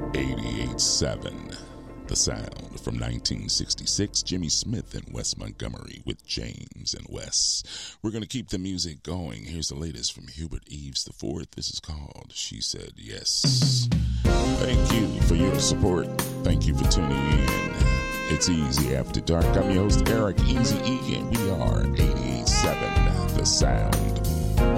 88.7 The Sound from 1966, Jimmy Smith and Wes Montgomery with James and Wes. We're going to keep the music going. Here's the latest from Hubert Eves IV. This is called She Said Yes. Thank you for your support. Thank you for tuning in. It's Easy After Dark. I'm your host, Eric Easy E, and we are 88.7 The Sound.